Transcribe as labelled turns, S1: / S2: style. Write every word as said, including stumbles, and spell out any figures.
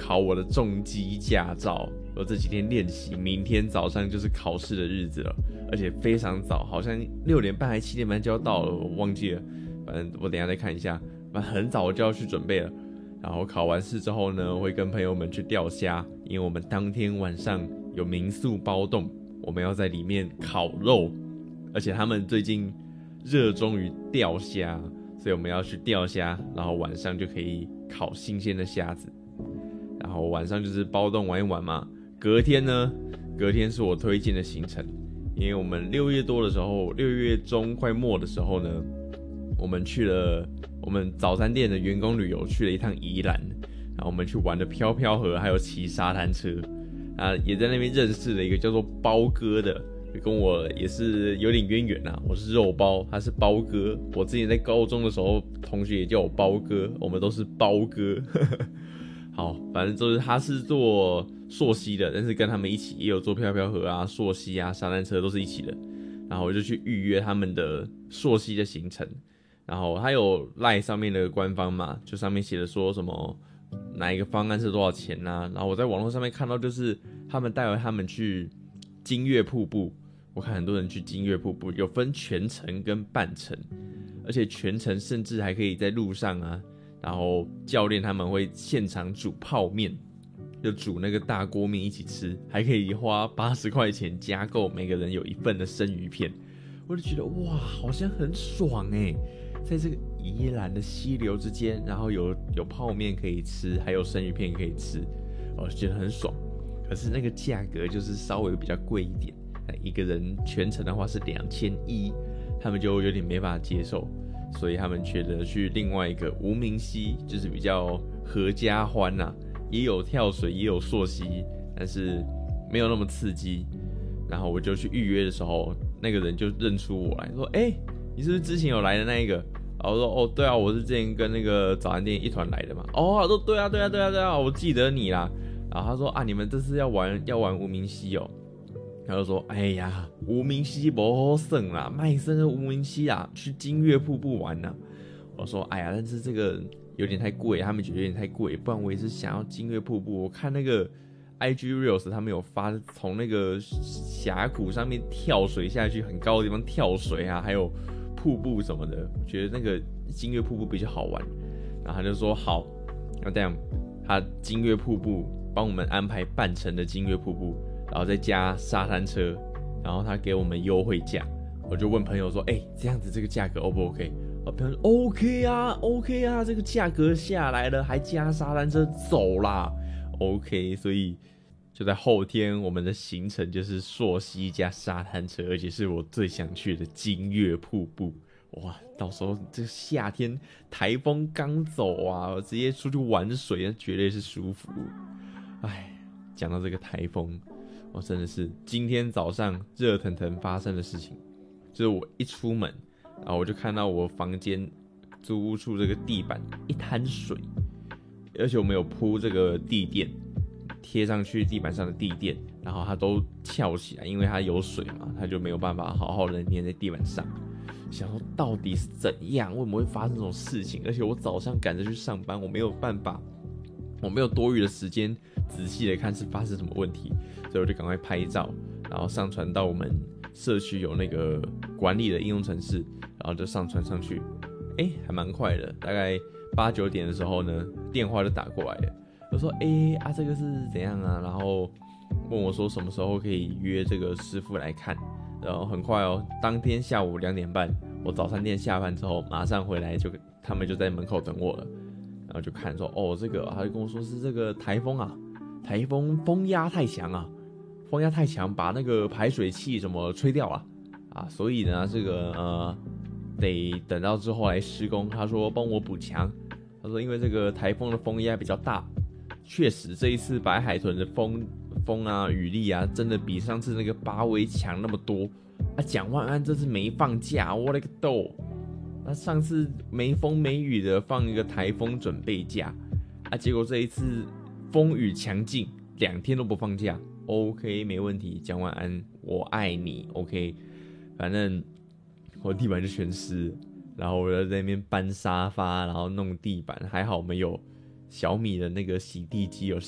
S1: 考我的重机驾照。我这几天练习，明天早上就是考试的日子了，而且非常早，好像六点半还七点半就要到了，我忘记了。反正我等一下再看一下，反正很早我就要去准备了。然后考完试之后呢，我会跟朋友们去钓虾，因为我们当天晚上有民宿包栋，我们要在里面烤肉，而且他们最近热衷于钓虾，所以我们要去钓虾，然后晚上就可以烤新鲜的虾子。然后晚上就是包栋玩一玩嘛。隔天呢，隔天是我推荐的行程，因为我们六月多的时候，六月中快末的时候呢，我们去了我们早餐店的员工旅游，去了一趟宜兰，然后我们去玩了飘飘河，还有骑沙滩车，啊，也在那边认识了一个叫做包哥的，跟我也是有点渊源啊。我是肉包，他是包哥。我之前在高中的时候，同学也叫我包哥，我们都是包哥。好，反正就是他是做溯溪的，但是跟他们一起也有做飘飘河啊、溯溪啊、沙滩车都是一起的。然后我就去预约他们的溯溪的行程，然后他有 LINE 上面的官方嘛，就上面写的说什么哪一个方案是多少钱啊。然后我在网络上面看到，就是他们带他们去金月瀑布，我看很多人去金月瀑布有分全程跟半程，而且全程甚至还可以在路上啊。然后教练他们会现场煮泡面，就煮那个大锅面一起吃，还可以花八十块钱加购每个人有一份的生鱼片。我就觉得哇，好像很爽哎，在这个宜兰的溪流之间，然后有有泡面可以吃，还有生鱼片可以吃，我就觉得很爽。可是那个价格就是稍微比较贵一点，一个人全程的话是两千一，他们就有点没办法接受。所以他们觉得去另外一个无名溪，就是比较合家欢呐、啊，也有跳水，也有溯溪，但是没有那么刺激。然后我就去预约的时候，那个人就认出我来，说：“哎、欸，你是不是之前有来的那一个？”然后我说：“哦，对啊，我是之前跟那个早餐店一团来的嘛。”哦，他说：“对啊，对啊，对啊，对啊，我记得你啦。”然后他说：“啊，你们这次要玩要玩无名溪哦。”他就说：“哎呀，无名溪不好耍啦，卖身的无名溪啊，去金月瀑布玩呐。”我说：“哎呀，但是这个有点太贵，他们觉得有点太贵，不然我也是想要金月瀑布。我看那个 I G Reels 他们有发从那个峡谷上面跳水下去，很高的地方跳水啊，还有瀑布什么的，我觉得那个金月瀑布比较好玩。”然后他就说：“好，那这样他金月瀑布帮我们安排半程的金月瀑布。”然后再加沙滩车，然后他给我们优惠价，我就问朋友说：“哎、欸，这样子这个价格 O 不 OK？” 我朋友说 ：“OK 啊 ，OK 啊，这个价格下来了，还加沙滩车，走啦 ，OK。”所以就在后天，我们的行程就是溯溪加沙滩车，而且是我最想去的金月瀑布。哇，到时候这夏天台风刚走啊，我直接出去玩水，那绝对是舒服。哎，讲到这个台风。我真的是今天早上热腾腾发生的事情，就是我一出门，然后我就看到我房间租屋处这个地板一滩水，而且我们有铺这个地垫，贴上去地板上的地垫，然后它都翘起来，因为它有水嘛，它就没有办法好好的粘在地板上。想说到底是怎样，为什么会发生这种事情？而且我早上赶着去上班，我没有办法，我没有多余的时间仔细的看是发生什么问题，所以我就赶快拍照，然后上传到我们社区有那个管理的应用程式，然后就上传上去。哎、欸，还蛮快的，大概八九点的时候呢，电话就打过来了。我说：“哎、欸、啊，这个是怎样啊？”然后问我说什么时候可以约这个师傅来看。然后很快哦，当天下午两点半，我早餐店下班之后马上回来就，他们就在门口等我了。然后就看说，哦，这个，他就跟我说是这个台风啊，台风风压太强啊，风压太强，把那个排水器什么吹掉了啊，所以呢，这个呃，得等到之后来施工。他说帮我补强，他说因为这个台风的风压比较大，确实这一次白海豚的风风啊雨力啊，真的比上次那个八威强那么多啊。蒋万安这次没放假，我勒个豆！那上次没风没雨的放一个台风准备假啊，结果这一次风雨强劲，两天都不放假。OK， 没问题，蒋万安，我爱你。OK， 反正我地板就全湿，然后我就在那边搬沙发，然后弄地板，还好没有小米的那个洗地机有